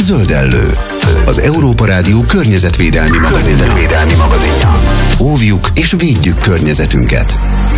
Zöldellő, az Európa Rádió környezetvédelmi magazinja. Óvjuk és védjük környezetünket.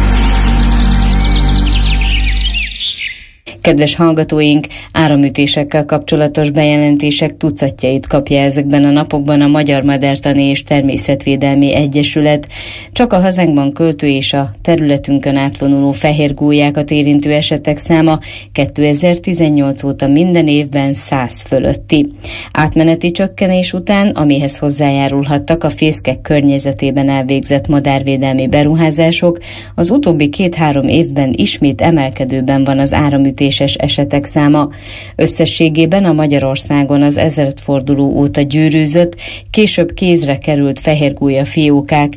Kedves hallgatóink, áramütésekkel kapcsolatos bejelentések tucatjait kapja ezekben a napokban a Magyar Madártani és Természetvédelmi Egyesület. Csak a hazánkban költő és a területünkön átvonuló fehérgólyákat érintő esetek száma 2018 óta minden évben 100 fölötti. Átmeneti csökkenés után, amihez hozzájárulhattak a fészkek környezetében elvégzett madárvédelmi beruházások, az utóbbi 2-3 évben ismét emelkedőben van az áramütés esetek száma. Összességében a Magyarországon az ezredforduló óta gyűrűzött, később kézre került fehérgólya fiókák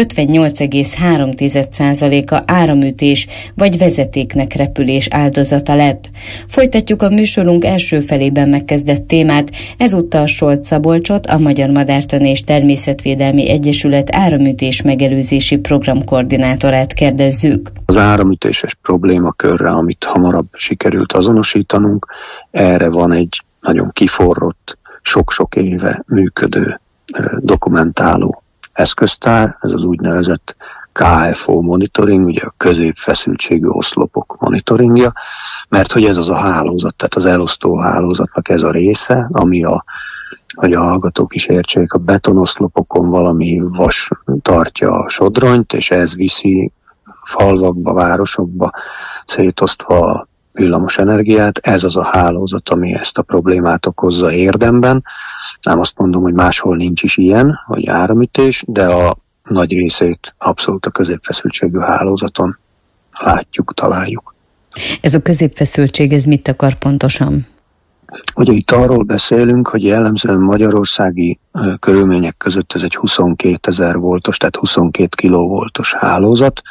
58,3%-a áramütés vagy vezetéknek repülés áldozata lett. Folytatjuk a műsorunk első felében megkezdett témát, ezúttal Solt Szabolcsot, a Magyar Madártani és Természetvédelmi Egyesület áramütés megelőzési programkoordinátorát kérdezzük. Az áramütéses problémakörre, amit hamarabb sikerült azonosítanunk, erre van egy nagyon kiforrott, sok-sok éve működő dokumentáló eszköztár, ez az úgynevezett KFO monitoring, ugye a középfeszültségű oszlopok monitoringja, mert hogy ez az a hálózat, tehát az elosztó hálózatnak ez a része, ami hogy a hallgatók is értsék, a betonoszlopokon valami vas tartja a sodronyt, és ez viszi falvakba, városokba szétosztva a villamos energiát. Ez az a hálózat, ami ezt a problémát okozza érdemben. Nem azt mondom, hogy máshol nincs is ilyen, hogy áramütés, de a nagy részét abszolút a középfeszültségű hálózaton látjuk, találjuk. Ez a középfeszültség, ez mit akar pontosan? Ugye itt arról beszélünk, hogy jellemzően magyarországi körülmények között ez egy 22 000 voltos, tehát 22 kilovoltos hálózat,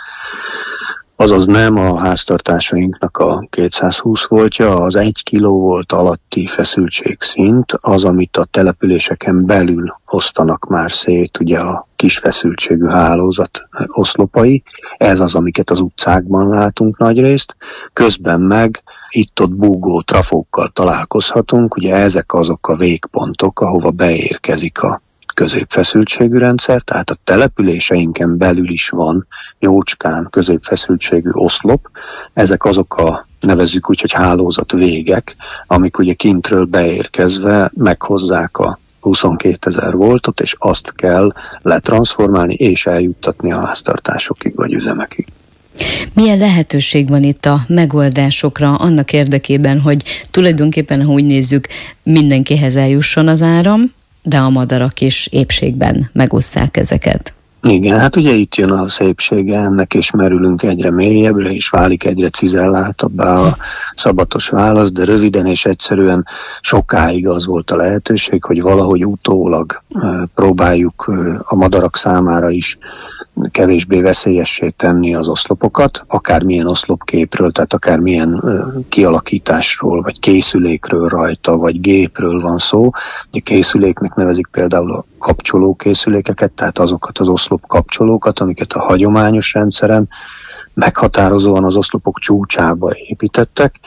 azaz nem a háztartásainknak a 220 voltja, az 1 kilovolt alatti feszültségszint az, amit a településeken belül osztanak már szét, ugye a kis feszültségű hálózat oszlopai, ez az, amiket az utcákban látunk nagyrészt, közben meg itt-ott búgó trafókkal találkozhatunk, ugye ezek azok a végpontok, ahova beérkezik a középfeszültségű rendszer, tehát a településeinken belül is van jócskán középfeszültségű oszlop, ezek azok a nevezzük úgy, hogy hálózat végek, amik ugye kintről beérkezve meghozzák a 22 000 voltot, és azt kell letranszformálni és eljuttatni a háztartásokig vagy üzemekig. Milyen lehetőség van itt a megoldásokra annak érdekében, hogy tulajdonképpen, ha úgy nézzük, mindenkihez eljusson az áram, de a madarak is épségben megosszák ezeket? Igen, hát ugye itt jön a szépsége ennek, és merülünk egyre mélyebbre, és válik egyre cizelláltabbá a szabatos válasz, de röviden és egyszerűen sokáig az volt a lehetőség, hogy valahogy utólag próbáljuk a madarak számára is kevésbé veszélyessé tenni az oszlopokat, akármilyen oszlopképről, tehát akármilyen kialakításról, vagy készülékről rajta, vagy gépről van szó. Ugye készüléknek nevezik például a kapcsolókészülékeket, tehát azokat az oszlop kapcsolókat, amiket a hagyományos rendszeren meghatározóan az oszlopok csúcsába építettek.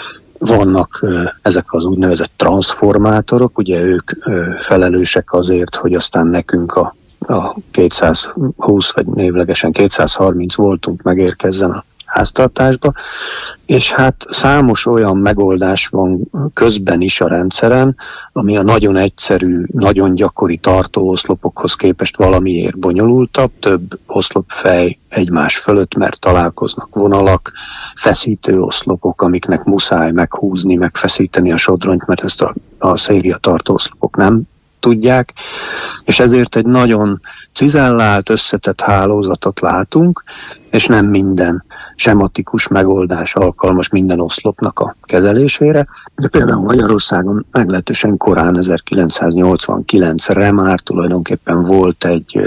Vannak ezek az úgynevezett transformátorok, ugye ők felelősek azért, hogy aztán nekünk a 220 vagy névlegesen 230 voltunk megérkezzen a háztartásba, és hát számos olyan megoldás van közben is a rendszeren, ami a nagyon egyszerű, nagyon gyakori tartóoszlopokhoz képest valamiért bonyolultabb, több oszlopfej egymás fölött, mert találkoznak vonalak, feszítő oszlopok, amiknek muszáj meghúzni, megfeszíteni a sodronyt, mert ezt a széria tartóoszlopok nem tudják, és ezért egy nagyon cizellált, összetett hálózatot látunk, és nem minden sematikus megoldás alkalmas minden oszlopnak a kezelésére, de például Magyarországon meglehetősen korán 1989-re már tulajdonképpen volt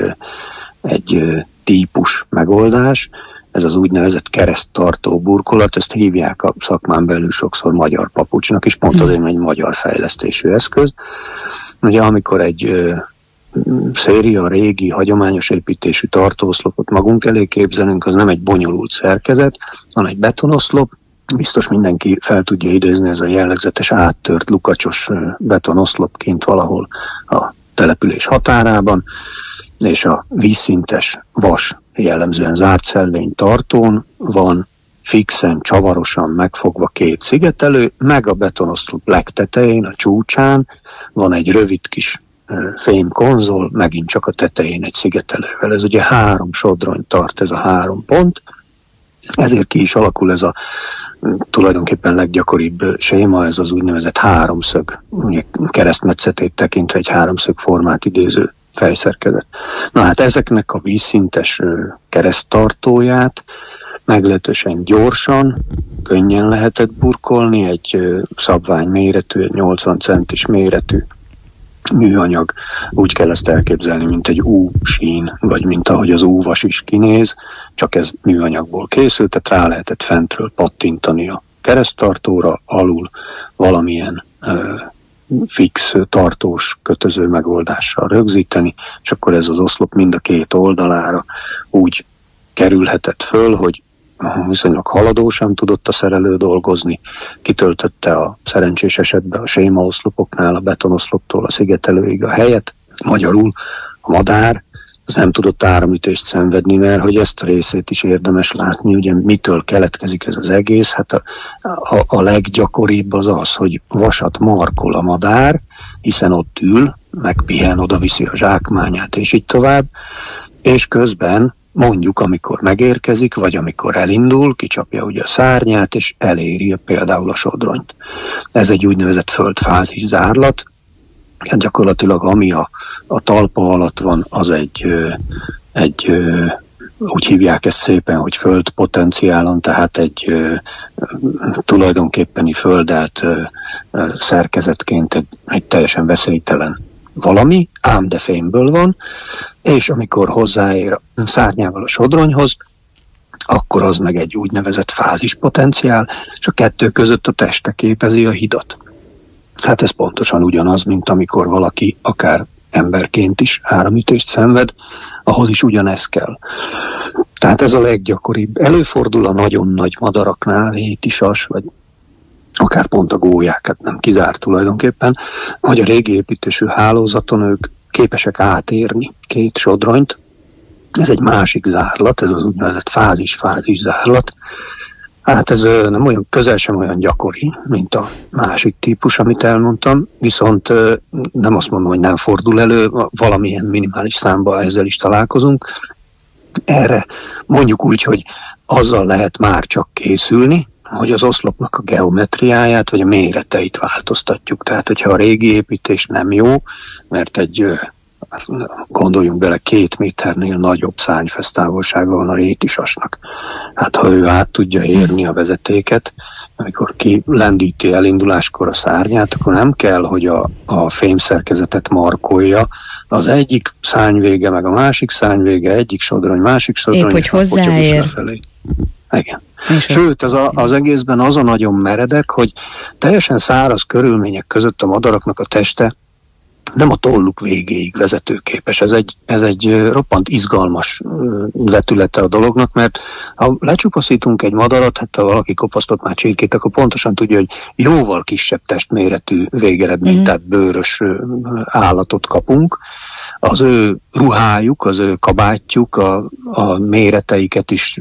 egy típus megoldás, ez az úgynevezett kereszttartó burkolat, ezt hívják a szakmán belül sokszor magyar papucsnak, és pont azért egy magyar fejlesztésű eszköz. Ugye amikor egy széria régi, hagyományos építésű tartóoszlopot magunk elé képzelünk, az nem egy bonyolult szerkezet, hanem egy betonoszlop, biztos mindenki fel tudja idézni, ez a jellegzetes áttört lukacsos betonoszlop kint valahol a település határában, és a vízszintes vas, jellemzően zárt szelvény tartón van fixen, csavarosan megfogva két szigetelő, meg a betonoszlop legtetején, a csúcsán van egy rövid kis fémkonzol, megint csak a tetején egy szigetelővel. Ez ugye 3 sodrony tart, ez a 3 pont, ezért ki is alakul ez a tulajdonképpen leggyakoribb séma, ez az úgynevezett háromszög, ugye keresztmetszetét tekintve egy háromszög formát idéző fejszerkezet. Na hát ezeknek a vízszintes kereszttartóját meglehetősen gyorsan, könnyen lehetett burkolni, egy szabvány méretű, egy 80 centis méretű műanyag, úgy kell ezt elképzelni, mint egy U-sín, vagy mint ahogy az U-vas is kinéz, csak ez műanyagból készült, tehát rá lehetett fentről pattintani a kereszttartóra, alul valamilyen fix, tartós, kötöző megoldással rögzíteni, és akkor ez az oszlop mind a két oldalára úgy kerülhetett föl, hogy viszonylag haladósan tudott a szerelő dolgozni, kitöltötte a szerencsés esetben a sémaoszlopoknál, a betonoszloptól a szigetelőig a helyet. Magyarul a madár az nem tudott áramütést szenvedni, mert hogy ezt a részét is érdemes látni, ugye mitől keletkezik ez az egész. Hát a leggyakoribb az az, hogy vasat markol a madár, hiszen ott ül, megpihen, oda viszi a zsákmányát, és így tovább, és közben mondjuk, amikor megérkezik, vagy amikor elindul, kicsapja ugye a szárnyát, és eléri például a sodronyt. Ez egy úgynevezett földfázis zárlat. Gyakorlatilag ami a talpa alatt van, az egy úgy hívják ezt szépen, hogy földpotenciálon, tehát egy tulajdonképpeni földelt szerkezetként egy teljesen veszélytelen valami, ám de fémből van, és amikor hozzáér a szárnyával a sodronyhoz, akkor az meg egy úgynevezett fázispotenciál, és a kettő között a teste képezi a hidat. Hát ez pontosan ugyanaz, mint amikor valaki akár emberként is áramütést szenved, ahhoz is ugyanez kell. Tehát ez a leggyakoribb. Előfordul a nagyon nagy madaraknál, hétisas, vagy akár pont a gólyákat nem kizárt tulajdonképpen, hogy a régi építésű hálózaton ők képesek átérni két sodronyt. Ez egy másik zárlat, ez az úgynevezett fázis-fázis zárlat. Hát ez nem olyan közel sem olyan gyakori, mint a másik típus, amit elmondtam, viszont nem azt mondom, hogy nem fordul elő, valamilyen minimális számban ezzel is találkozunk. Erre mondjuk úgy, hogy azzal lehet már csak készülni, hogy az oszlopnak a geometriáját, vagy a méreteit változtatjuk. Tehát, hogyha a régi építés nem jó, mert gondoljunk bele, 2 méternél nagyobb szárnyfesztávolsága van a rétisasnak. Hát, ha ő át tudja érni a vezetéket, amikor kilendíti elinduláskor a szárnyát, akkor nem kell, hogy a fémszerkezetet markolja. Az egyik szárnyvége, meg a másik szárnyvége, egyik sodrony, másik sodrony, épp, hogy hozzáér. Igen. Sőt, az egészben az a nagyon meredek, hogy teljesen száraz körülmények között a madaraknak a teste nem a tolluk végéig vezetőképes. Ez egy roppant izgalmas vetülete a dolognak, mert ha lecsupaszítunk egy madarat, hát ha valaki kopasztott már csirkét, akkor pontosan tudja, hogy jóval kisebb testméretű végeredmény, tehát bőrös állatot kapunk. Az ő ruhájuk, az ő kabátjuk, a méreteiket is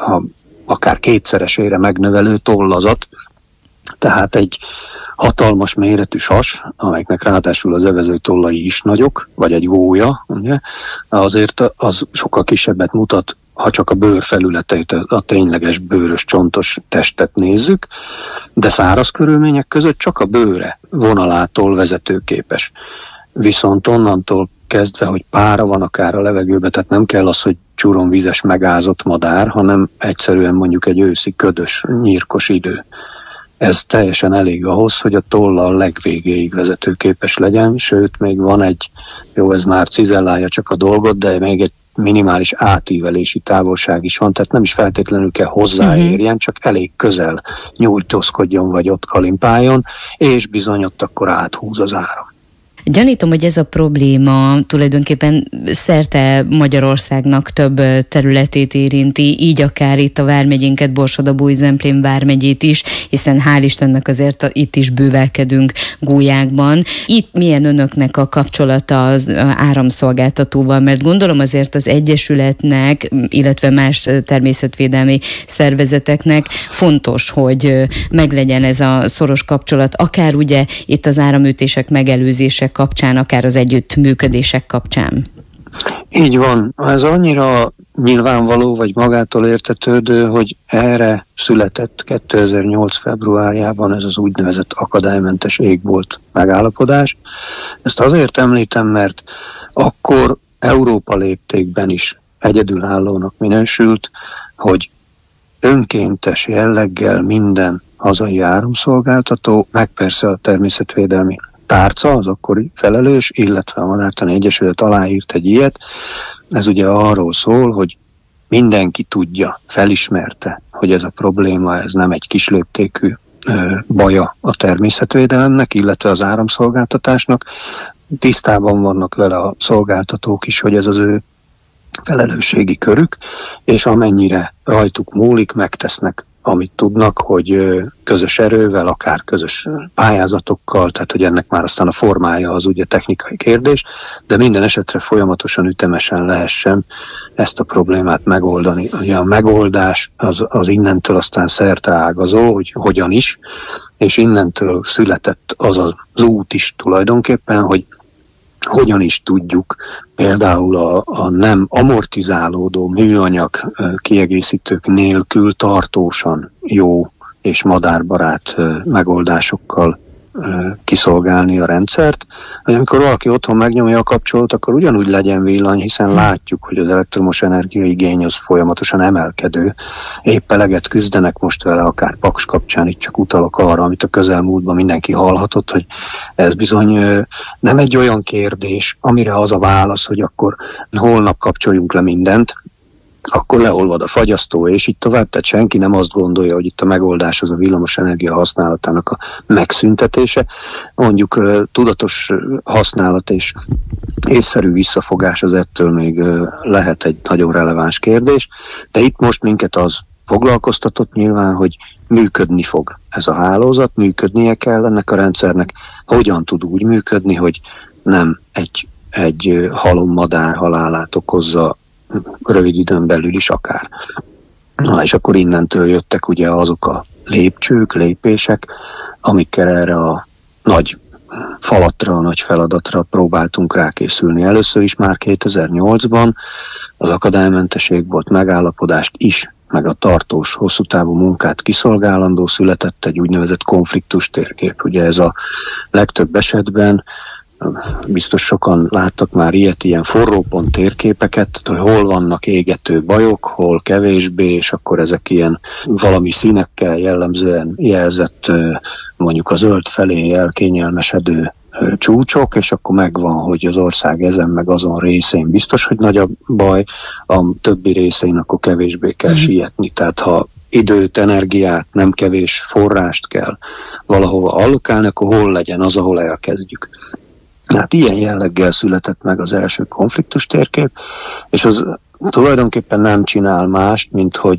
akár 2-szeresére megnövelő tollazat, tehát egy hatalmas méretű sas, amelyeknek ráadásul az evező tollai is nagyok, vagy egy gólya, ugye, azért az sokkal kisebbet mutat, ha csak a bőr felületeit, a tényleges bőrös, csontos testet nézzük, de száraz körülmények között csak a bőre vonalától vezetőképes. Viszont onnantól kezdve, hogy pára van akár a levegőben, tehát nem kell az, hogy csuromvizes megázott madár, hanem egyszerűen mondjuk egy őszi ködös, nyírkos idő. Ez teljesen elég ahhoz, hogy a tolla a legvégéig vezetőképes legyen, sőt, még van ez már cizellálja csak a dolgot, de még egy minimális átívelési távolság is van, tehát nem is feltétlenül kell hozzáérjen, csak elég közel nyújtózkodjon, vagy ott kalimpáljon, és bizony ott akkor áthúz az áram. Gyanítom, hogy ez a probléma tulajdonképpen szerte Magyarországnak több területét érinti, így akár itt a vármegyénket, Borsod-Abaúj-Zemplén vármegyét is, hiszen hál' Istennek azért itt is bővelkedünk Gólyákban. Itt milyen önöknek a kapcsolata az áramszolgáltatóval, mert gondolom azért az Egyesületnek, illetve más természetvédelmi szervezeteknek fontos, hogy meglegyen ez a szoros kapcsolat, akár ugye itt az áramütések megelőzések kapcsán, akár az együttműködések kapcsán. Így van. Ez annyira nyilvánvaló, vagy magától értetődő, hogy erre született 2008. februárjában ez az úgynevezett akadálymentes égbolt megállapodás. Ezt azért említem, mert akkor Európa léptékben is egyedülállónak minősült, hogy önkéntes jelleggel minden hazai áramszolgáltató, meg persze a természetvédelmi tárca, az akkori felelős, illetve a Madártani Egyesület aláírt egy ilyet. Ez ugye arról szól, hogy mindenki tudja, felismerte, hogy ez a probléma, ez nem egy kisléptékű baja a természetvédelemnek, illetve az áramszolgáltatásnak. Tisztában vannak vele a szolgáltatók is, hogy ez az ő felelősségi körük, és amennyire rajtuk múlik, megtesznek, amit tudnak, hogy közös erővel, akár közös pályázatokkal, tehát hogy ennek már aztán a formája az ugye technikai kérdés, de minden esetre folyamatosan, ütemesen lehessen ezt a problémát megoldani. Ugye a megoldás az innentől aztán szerteágazó, hogy hogyan is, és innentől született az az út is tulajdonképpen, hogy hogyan is tudjuk például a nem amortizálódó műanyag kiegészítők nélkül tartósan jó és madárbarát megoldásokkal kiszolgálni a rendszert, hogy amikor valaki otthon megnyomja a kapcsolót, akkor ugyanúgy legyen villany, hiszen látjuk, hogy az elektromos energiaigény az folyamatosan emelkedő. Épp eleget küzdenek most vele, akár Paks kapcsán, itt csak utalok arra, amit a közelmúltban mindenki hallhatott, hogy ez bizony nem egy olyan kérdés, amire az a válasz, hogy akkor holnap kapcsoljunk le mindent, akkor leolvad a fagyasztó, és így tovább. Tehát senki nem azt gondolja, hogy itt a megoldás az a villamosenergia használatának a megszüntetése. Mondjuk tudatos használat és észszerű visszafogás az ettől még lehet egy nagyon releváns kérdés, de itt most minket az foglalkoztatott nyilván, hogy működni fog ez a hálózat, működnie kell ennek a rendszernek, hogyan tud úgy működni, hogy nem egy halommadár halálát okozza rövid időn belül is akár. Na, és akkor innentől jöttek ugye azok a lépcsők, lépések, amikkel erre a nagy falatra, a nagy feladatra próbáltunk rákészülni. Először is már 2008-ban az akadálymentes égbolt megállapodást is, meg a tartós, hosszú távú munkát kiszolgálandó született egy úgynevezett konfliktus térkép. Ugye ez a legtöbb esetben, biztos sokan láttak már ilyen forrópont térképeket, hogy hol vannak égető bajok, hol kevésbé, és akkor ezek ilyen valami színekkel jellemzően jelzett, mondjuk a zöld felé elkényelmesedő csúcsok, és akkor megvan, hogy az ország ezen meg azon részén biztos, hogy nagy a baj, a többi részén akkor kevésbé kell sietni. Tehát ha időt, energiát, nem kevés forrást kell valahova allokálni, akkor hol legyen az, ahol elkezdjük. Hát ilyen jelleggel született meg az első konfliktus térkép, és az tulajdonképpen nem csinál mást, mint hogy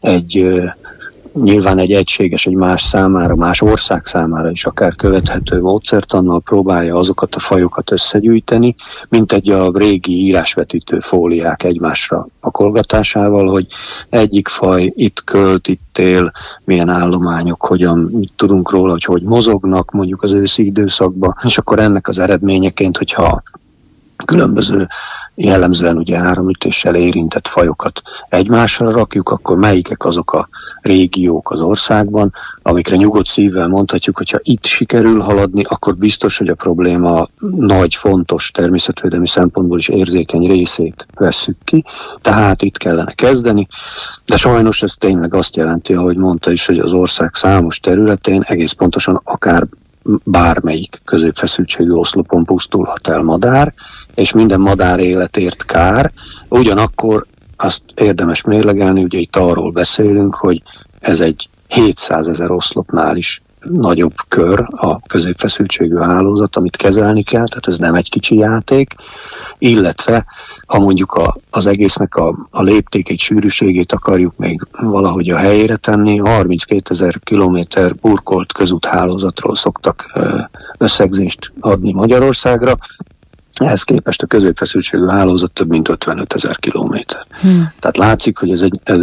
nyilván egy egységes, egy más számára, más ország számára is akár követhető módszertannal próbálja azokat a fajokat összegyűjteni, mint egy a régi írásvetítő fóliák egymásra pakolgatásával, hogy egyik faj itt költ, itt él, milyen állományok, hogyan, mit tudunk róla, hogy mozognak mondjuk az őszi időszakban, és akkor ennek az eredményeként, hogyha különböző jellemzően ugye áramütéssel érintett fajokat egymásra rakjuk, akkor melyikek azok a régiók az országban, amikre nyugodt szívvel mondhatjuk, hogyha itt sikerül haladni, akkor biztos, hogy a probléma nagy, fontos természetvédelmi szempontból is érzékeny részét vesszük ki, tehát itt kellene kezdeni, de sajnos ez tényleg azt jelenti, ahogy mondta is, hogy az ország számos területén egész pontosan akár bármelyik középfeszültségű oszlopon pusztulhat el madár, és minden madár életért kár. Ugyanakkor azt érdemes mérlegelni, ugye itt arról beszélünk, hogy ez egy 700 000 oszlopnál is nagyobb kör a középfeszültségű hálózat, amit kezelni kell, tehát ez nem egy kicsi játék, illetve ha mondjuk az egésznek a léptékét, sűrűségét akarjuk még valahogy a helyére tenni, 32 000 kilométer burkolt közúthálózatról szoktak összegzést adni Magyarországra, ehhez képest a középfeszültségű hálózat több mint 55 000 kilométer. Tehát látszik, hogy ez